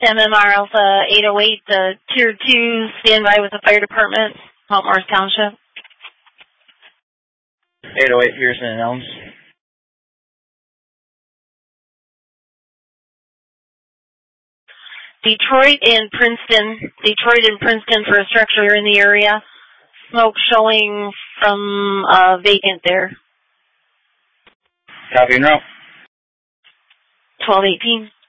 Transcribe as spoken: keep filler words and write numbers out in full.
M M R Alpha eight oh eight, the Tier two, standby with the fire department, Mount Morris Township. eight oh eight, Pearson and Elms. Detroit and Princeton. Detroit and Princeton for a structure in the area. Smoke showing from uh, vacant there. Copy and route. twelve eighteen.